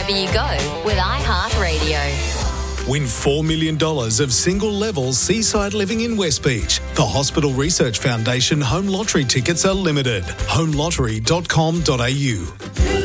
wherever you go with iHeartRadio. Win $4 million of single-level seaside living in West Beach. The Hospital Research Foundation Home Lottery tickets are limited. homelottery.com.au.